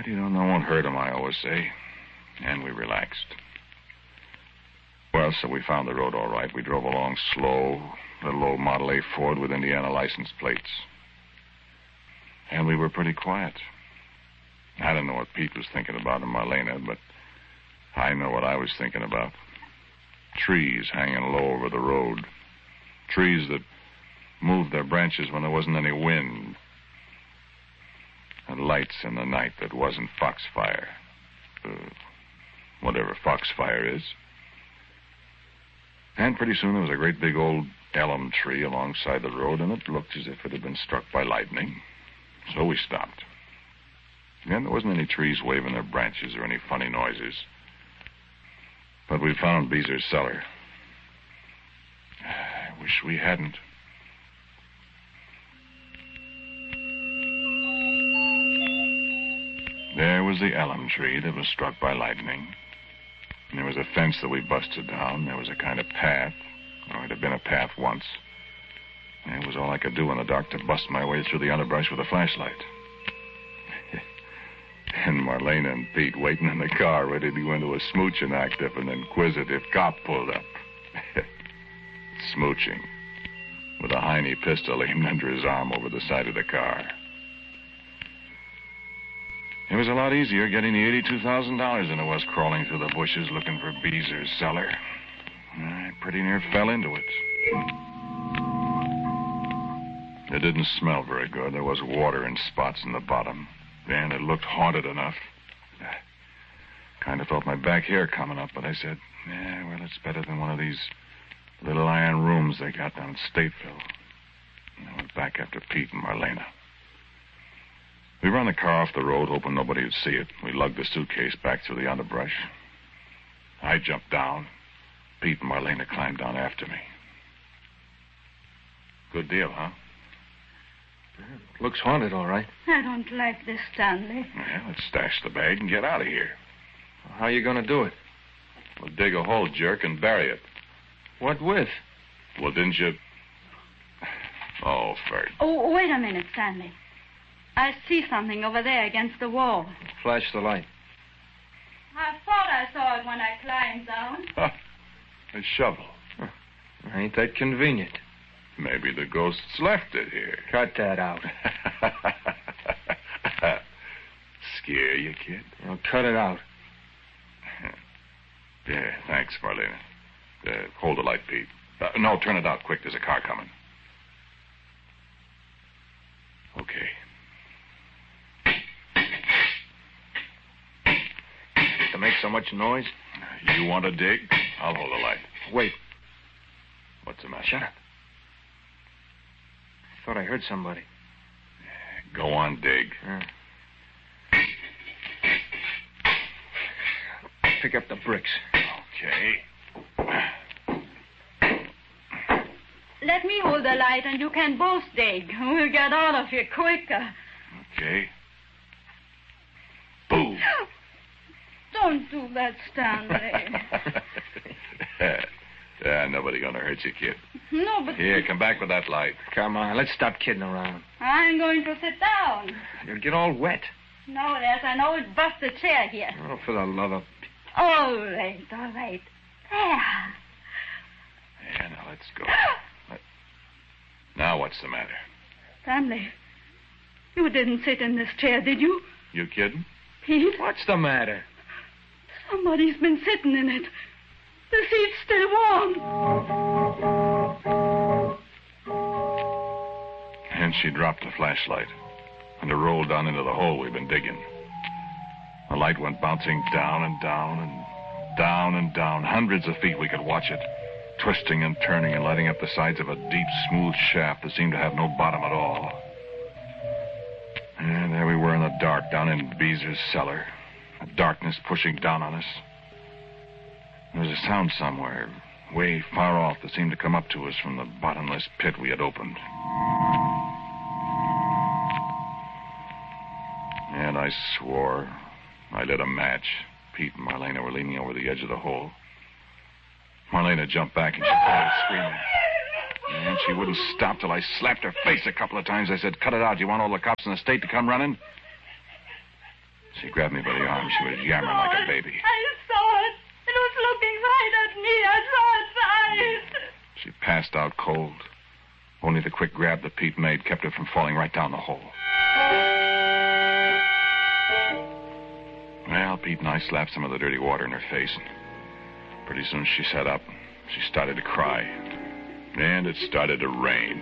No one hurt him, I always say. And we relaxed. Well, so we found the road all right. We drove along slow, little old Model A Ford with Indiana license plates. And we were pretty quiet. I don't know what Pete was thinking about in Marlena, but I know what I was thinking about. Trees hanging low over the road. Trees that moved their branches when there wasn't any wind. And lights in the night that wasn't foxfire. Whatever foxfire is. And pretty soon there was a great big old elm tree alongside the road, and it looked as if it had been struck by lightning. So we stopped. And there wasn't any trees waving their branches or any funny noises. But we found Beezer's cellar. I wish we hadn't. There was the elm tree that was struck by lightning. And there was a fence that we busted down. There was a kind of path. Or it had been a path once. And it was all I could do in the dark to bust my way through the underbrush with a flashlight. And Marlena and Pete waiting in the car ready to go into a smooching act if an inquisitive cop pulled up. Smooching. With a Heine pistol aimed under his arm over the side of the car. It was a lot easier getting the $82,000 than it was crawling through the bushes looking for Beezer's cellar. I pretty near fell into it. It didn't smell very good. There was water in spots in the bottom. And it looked haunted enough. I kind of felt my back hair coming up, but I said, yeah, well, it's better than one of these little iron rooms they got down in Stateville. And I went back after Pete and Marlena. We ran the car off the road, hoping nobody would see it. We lugged the suitcase back through the underbrush. I jumped down. Pete and Marlena climbed down after me. Good deal, huh? Looks haunted, all right. I don't like this, Stanley. Well, let's stash the bag and get out of here. How are you going to do it? We'll dig a hole, jerk, and bury it. What with? Well, didn't you... Oh, Ferd. Oh, wait a minute, Stanley. I see something over there against the wall. Flash the light. I thought I saw it when I climbed down. A shovel. Ain't that convenient? Maybe the ghosts left it here. Cut that out. Scare you, kid? Well, cut it out. Yeah, thanks, Marlena. Hold the light, Pete. No, turn it out quick. There's a car coming. Okay. To make so much noise? You want to dig? I'll hold the light. Wait. What's the matter? Shut up. I thought I heard somebody. Go on, dig. Pick up the bricks. Okay. Let me hold the light and you can both dig. We'll get out of here quicker. Okay. Boom. Don't do that, Stanley. Nobody gonna hurt you, kid. No, but... Here, come back with that light. Come on, let's stop kidding around. I'm going to sit down. You'll get all wet. No, there's an old busted chair here. Oh, for the love of... All right, all right. There. Yeah, now let's go. Now what's the matter? Stanley, you didn't sit in this chair, did you? You kidding? Pete? What's the matter? Somebody's been sitting in it. The seat's still warm. And she dropped the flashlight. And it rolled down into the hole we've been digging. The light went bouncing down and down and down and down. Hundreds of feet we could watch it. Twisting and turning and lighting up the sides of a deep, smooth shaft that seemed to have no bottom at all. And there we were in the dark down in Beezer's cellar. The darkness pushing down on us. There was a sound somewhere, way far off, that seemed to come up to us from the bottomless pit we had opened. And I swore. I lit a match. Pete and Marlena were leaning over the edge of the hole. Marlena jumped back and she started screaming. And she wouldn't stop till I slapped her face a couple of times. I said, cut it out. You want all the cops in the state to come running? She grabbed me by the arm. She was yammering like a baby. I saw it. It was looking right at me. I saw its eyes. She passed out cold. Only the quick grab that Pete made kept her from falling right down the hole. Well, Pete and I slapped some of the dirty water in her face. And pretty soon she sat up. She started to cry. And it started to rain.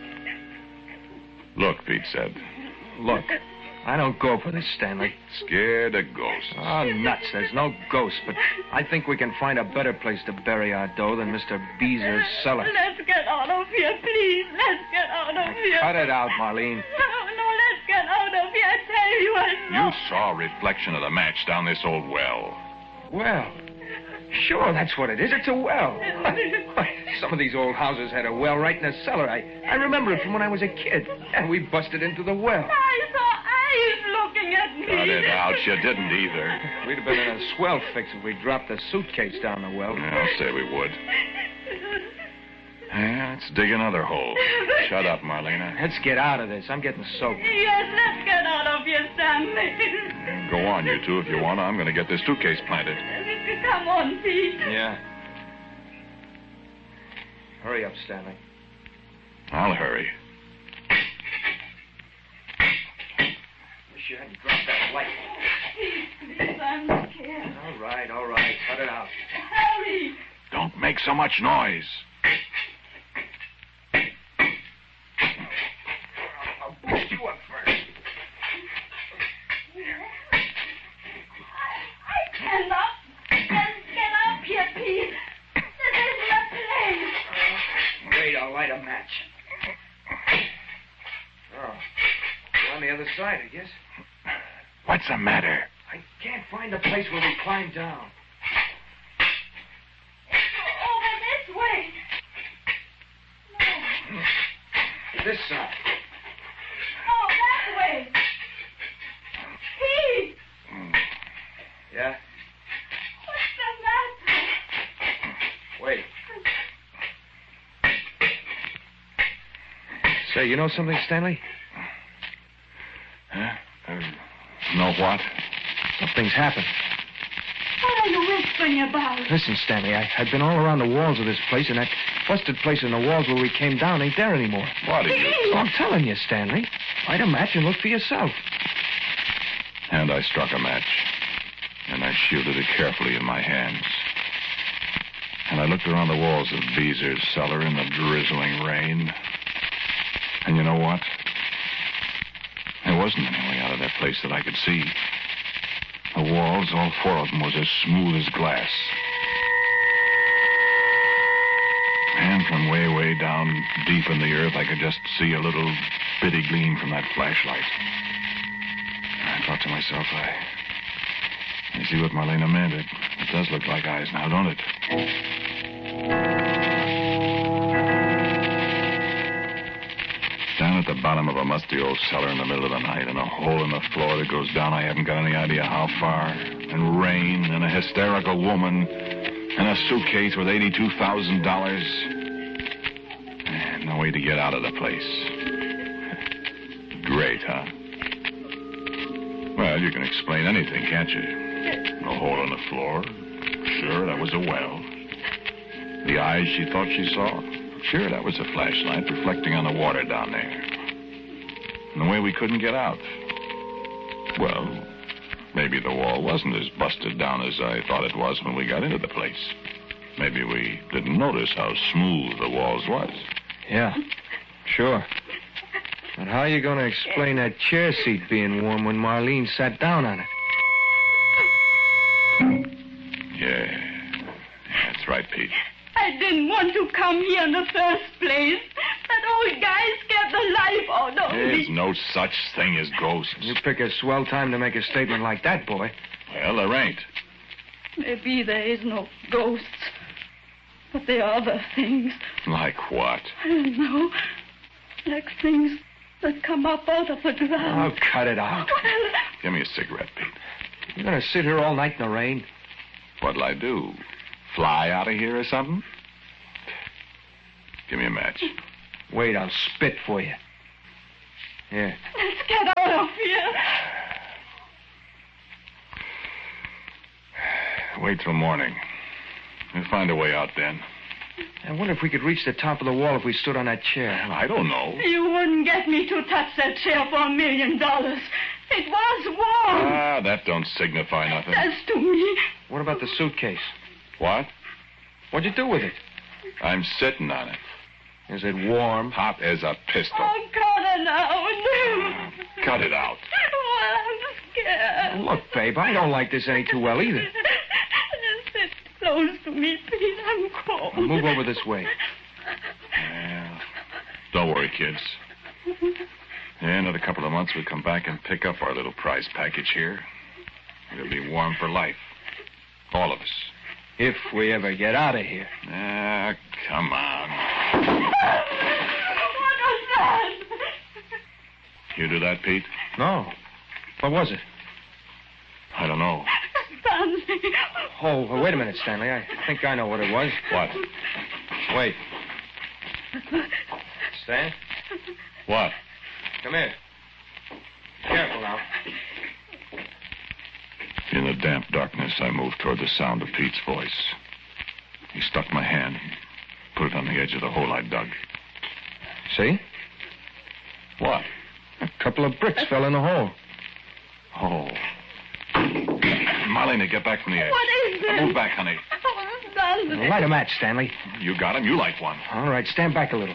Look, Pete said. Look, I don't go for this, Stanley. Scared of ghosts. Oh, nuts. There's no ghost, but I think we can find a better place to bury our dough than Mr. Beezer's cellar. Let's get out of here, please. Let's get out of here. Cut it out, Marlene. No, let's get out of here. I tell you, I saw. You saw a reflection of the match down this old well. Well, sure, that's what it is. It's a well. Some of these old houses had a well right in the cellar. I remember it from when I was a kid. And we busted into the well. I saw eyes looking at me. Cut it out. You didn't either. We'd have been in a swell fix if we dropped the suitcase down the well. Yeah, I'll say we would. Yeah, let's dig another hole. Shut up, Marlena. Let's get out of this. I'm getting soaked. Yes, let's get out of here, Stanley. Go on, you two, if you want. I'm going to get this suitcase planted. Come on, Pete. Yeah. Hurry up, Stanley. I'll hurry. Wish you hadn't dropped that light. Please, I'm scared. All right. Cut it out. Hurry. Don't make so much noise. I'll push you up first. I cannot. Get up here, Pete. This isn't a place. Wait, I'll light a match. Oh, we're on the other side, I guess. What's the matter? I can't find the place where we climbed down. Over this way. No. This side. Oh, that way. Pete, Yeah? what's the matter? Wait. Say, you know something, Stanley? Huh? Know what? Something's happened. What are you whispering about? Listen, Stanley, I've been all around the walls of this place, and that busted place in the walls where we came down ain't there anymore. What did you... Oh, I'm telling you, Stanley. Light a match and look for yourself. And I struck a match. And I shielded it carefully in my hands. And I looked around the walls of Beezer's cellar in the drizzling rain. And you know what? There wasn't any way out of that place that I could see. The walls, all four of them, was as smooth as glass. And from way, way down deep in the earth, I could just see a little bitty gleam from that flashlight. I thought to myself, I see what Marlena meant. It does look like eyes now, don't it? Down at the bottom of a musty old cellar in the middle of the night, and a hole in the floor that goes down I haven't got any idea how far, and rain, and a hysterical woman, and a suitcase with $82,000. And no way to get out of the place. Great, huh? Well, you can explain anything, can't you? A hole in the floor. Sure, that was a well. The eyes she thought she saw. Sure, that was a flashlight reflecting on the water down there. And the way we couldn't get out. Well, maybe the wall wasn't as busted down as I thought it was when we got into the place. Maybe we didn't notice how smooth the walls was. Yeah, sure. But how are you going to explain that chair seat being warm when Marlene sat down on it? Yeah, that's right, Pete. I didn't want to come here in the first place. That old guy scared the life out of There's me. no such thing as ghosts. You pick a swell time to make a statement like that, boy. Well, there ain't. Maybe there is no ghosts. But there are other things. Like what? I don't know. Like things that come up out of the Oh, ground. cut it out. Well, Give me a cigarette, Pete. You're going to sit here all night in the rain? What'll I do? Fly out of here or something? Give me a match. Wait, I'll spit for you. Here. let's get out of here. Wait till morning. We'll find a way out then. I wonder if we could reach the top of the wall if we stood on that chair. I don't know. You wouldn't get me to touch that chair for $1 million. It was warm. Ah, that don't signify nothing. That's to me. What about the suitcase? What? What'd you do with it? I'm sitting on it. Is it warm? Hot as a pistol. Oh, cut it out. Cut it out. Well, I'm scared. Look, babe, I don't like this any too well either. Just sit close to me, Pete. I'm cold. I'll move over this way. Well, don't worry, kids. In another couple of months, we'll come back and pick up our little prize package here. It'll be warm for life. All of us. If we ever get out of here. Ah, come on. What was that? You do that, Pete? No. What was it? I don't know. Stanley. Oh, wait a minute, Stanley. I think I know what it was. What? Wait. Stan? What? Come here. Careful now. In the damp darkness, I moved toward the sound of Pete's voice. He stuck my hand, put it on the edge of the hole I dug. See? What? A couple of bricks fell in the hole. Oh. Marlena, get back from the edge. What is this? Move back, honey. Oh, Stanley. Light a match, Stanley. You got him. You light one. All right, stand back a little.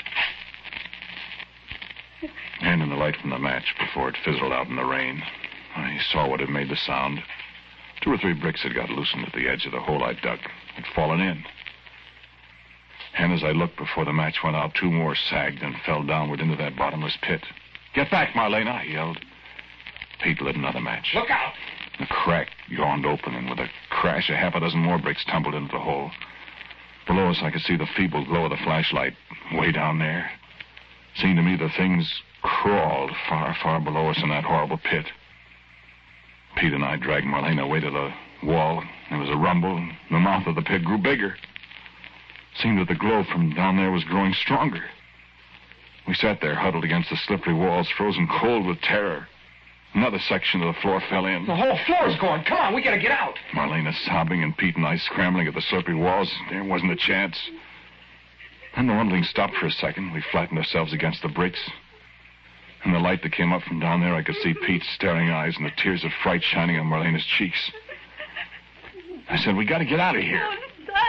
And in the light from the match, before it fizzled out in the rain, I saw what had made the sound. 2 or 3 bricks had got loosened at the edge of the hole I dug. Had fallen in. And as I looked before the match went out, 2 more sagged and fell downward into that bottomless pit. Get back, Marlena, I yelled. Pete lit another match. Look out! The crack yawned open, and with a crash, 6 more bricks tumbled into the hole. Below us, I could see the feeble glow of the flashlight way down there. Seemed to me the things crawled far, far below us in that horrible pit. Pete and I dragged Marlena away to the wall. There was a rumble, and the mouth of the pit grew bigger. Seemed that the glow from down there was growing stronger. We sat there, huddled against the slippery walls, frozen cold with terror. Another section of the floor fell in. The whole floor's going. Come on, we gotta get out. Marlena sobbing and Pete and I scrambling at the slippery walls. There wasn't a chance. Then the rumbling stopped for a second. We flattened ourselves against the bricks. In the light that came up from down there, I could see Pete's staring eyes and the tears of fright shining on Marlena's cheeks. I said, we gotta get out of here. Oh,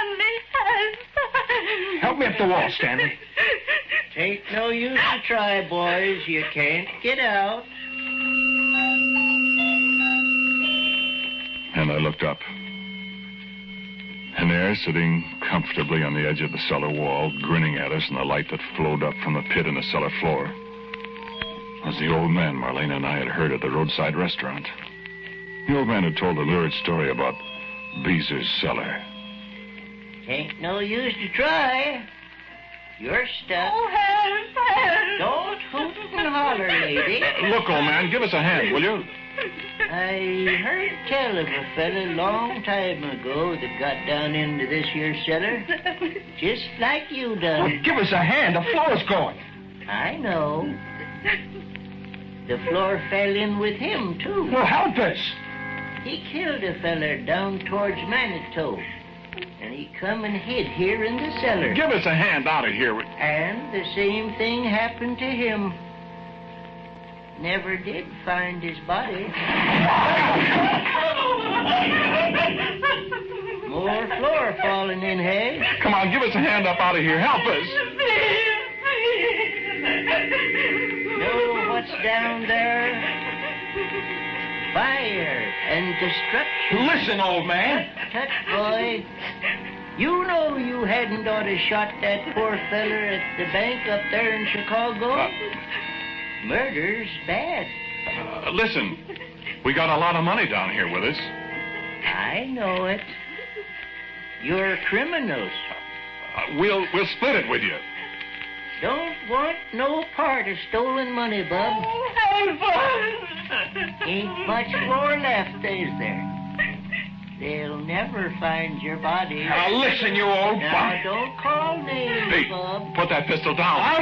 Stanley, Help me up the wall, Stanley. Ain't no use to try, boys. You can't get out. And I looked up. And there, sitting comfortably on the edge of the cellar wall, grinning at us in the light that flowed up from the pit in the cellar floor, was the old man Marlena and I had heard at the roadside restaurant. The old man had told a lurid story about Beezer's cellar. Ain't no use to try. You're stuck. Oh, help. Don't hoot and holler, lady. Look, old man, give us a hand, will you? I heard tell of a fella long time ago that got down into this here cellar. Just like you done. Well, give us a hand. The floor's going. I know. The floor fell in with him, too. Well, help us. He killed a feller down towards Manitou. And he come and hid here in the cellar. Give us a hand out of here. And the same thing happened to him. Never did find his body. More floor falling in, hey? Come on, give us a hand up out of here. Help us. Know what's down there? Fire and destruction. Listen, old man. Tut, boy. You know you hadn't ought to shot that poor feller at the bank up there in Chicago. Murder's bad. Listen, we got a lot of money down here with us. I know it. You're criminals. We'll split it with you. Don't want no part of stolen money, bub. Ain't much floor left, is there? They'll never find your body. Now, listen, you old Now, bum. don't call names, Hey, bub. put that pistol down.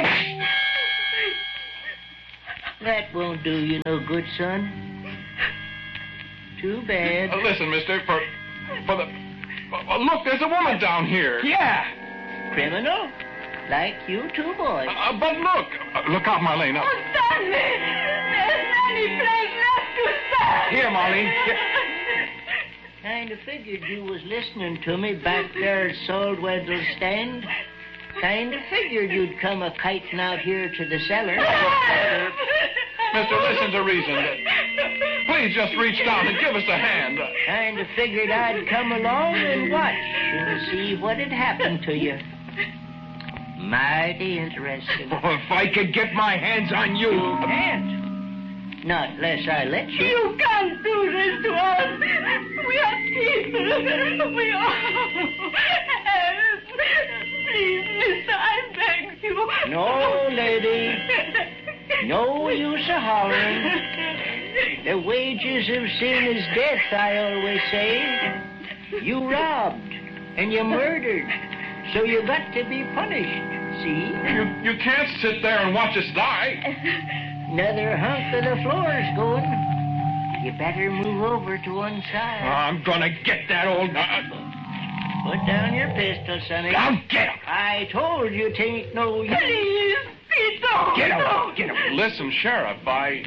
That won't do you no good, son. Too bad. Listen, mister, Look, there's a woman down here. Yeah. Criminal? Like you two boys. But look. Look out, Marlene. Oh, Stanley! There's any place left to stand. Here, Marlene. Here. Kind of figured you was listening to me back there at Saltwendell's stand. Kind of figured you'd come a-kiting out here to the cellar. Mister, listen to reason. Please just reach down and give us a hand. Kind of figured I'd come along and watch and see what'd happen to you. Mighty interesting. Oh, if I could get my hands on you. Can't. Not unless I let you. You can't do this to us. We are people. We are. Help. Please, mister, I beg you. No, lady. No use of hollering. The wages of sin is death, I always say. You robbed and you murdered, so you got to be punished, see? You can't sit there and watch us die. Another hunk of the floor's going. You better move over to one side. I'm gonna get that old... Put down your pistol, sonny. I'll get him. I told you tain't no use. Please, Tito. Get him. Get him. Listen, Sheriff, I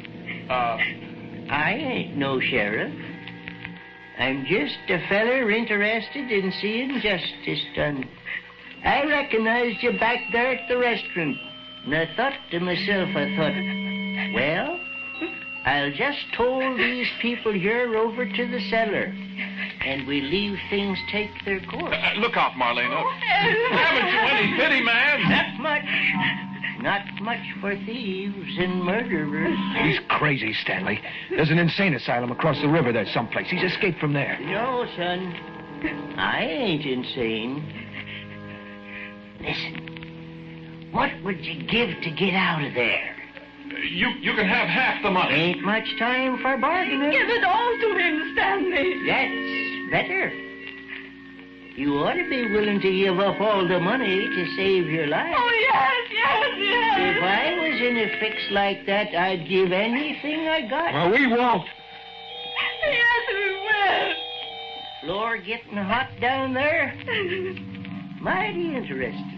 ain't no sheriff. I'm just a feller interested in seeing justice done. I recognized you back there at the restaurant, and I thought to myself, well, I'll just toll these people here over to the cellar, and we leave things take their course. look out, Marlena. Haven't you any pity, man? Not much. Not much for thieves and murderers. He's crazy, Stanley. There's an insane asylum across the river there someplace. He's escaped from there. No, son. I ain't insane. Listen. What would you give to get out of there? You can have half the money. Ain't much time for bargaining. Give it all to him, Stanley. That's better. You ought to be willing to give up all the money to save your life. Oh, yes. If I was in a fix like that, I'd give anything I got. Well, we won't. Yes, we will. Floor getting hot down there? Mighty interesting.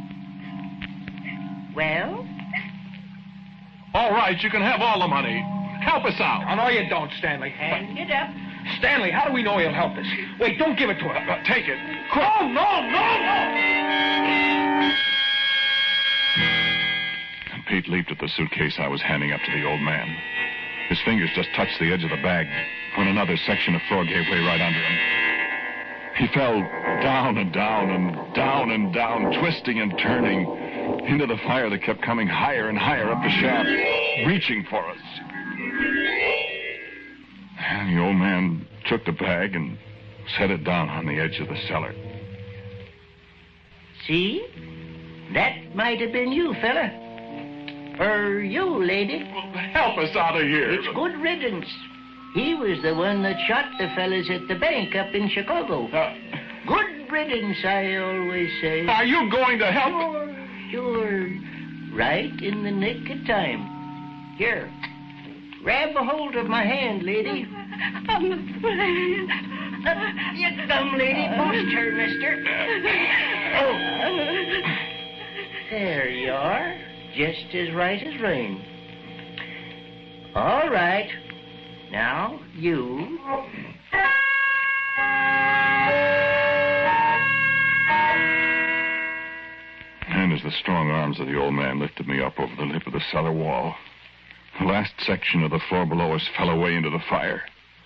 Well? All right, you can have all the money. Help us out. Oh, no, you don't, Stanley. Hang it up. Stanley, how do we know he'll help us? Wait, don't give it to him. Take it. No, no. And Pete leaped at the suitcase I was handing up to the old man. His fingers just touched the edge of the bag when another section of floor gave way right under him. He fell down and down and down and down, twisting and turning into the fire that kept coming higher and higher up the shaft, reaching for us. And the old man took the bag and set it down on the edge of the cellar. See? That might have been you, fella. Or you, lady. Help us out of here. It's good riddance. He was the one that shot the fellas at the bank up in Chicago. Good riddance, I always say. Are you going to help? Sure. Right in the nick of time. Here. Grab a hold of my hand, lady. I'm afraid. You dumb lady. Boost her, mister. Oh. There you are. Just as right as rain. All right. Now, you. And as the strong arms of the old man lifted me up over the lip of the cellar wall, the last section of the floor below us fell away into the fire.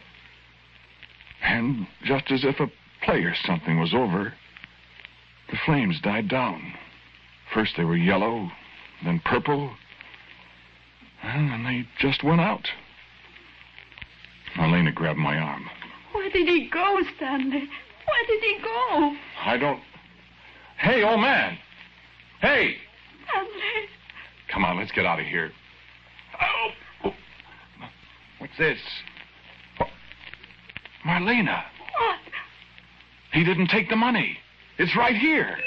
And just as if a play or something was over, the flames died down. First they were yellow, then purple, and then they just went out. Marlena grabbed my arm. Where did he go, Stanley? Where did he go? I don't... Hey, old man! Hey! Stanley. Come on, let's get out of here. Oh. What's this? Oh. Marlena. What? He didn't take the money. It's right here.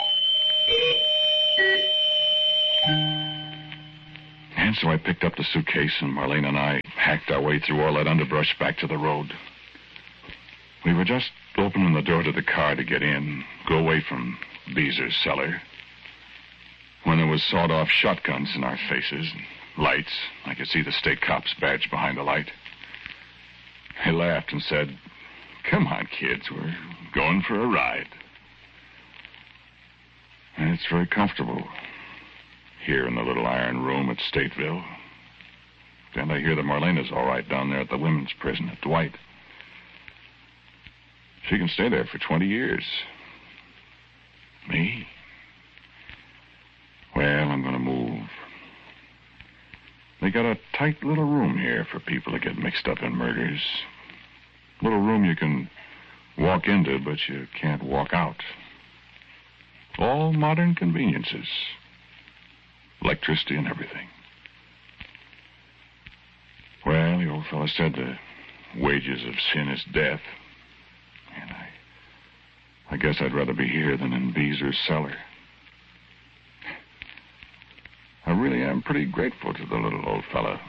And so I picked up the suitcase, and Marlena and I hacked our way through all that underbrush back to the road. We were just opening the door to the car to get in, go away from Beezer's cellar, when there was sawed-off shotguns in our faces and lights. I could see the state cop's badge behind the light. He laughed and said, "Come on, kids, we're going for a ride." And it's very comfortable here in the little iron room at Stateville. And I hear that Marlena's all right down there at the women's prison at Dwight. She can stay there for 20 years. Me? Well, I'm going to move. They got a tight little room here for people that get mixed up in murders. Little room you can walk into, but you can't walk out. All modern conveniences. Electricity and everything. Well, the old fellow said the wages of sin is death. And I guess I'd rather be here than in Beezer's cellar. I really am pretty grateful to the little old fellow.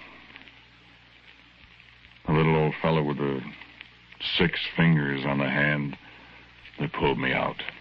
The little old fellow with the 6 fingers on the hand that pulled me out.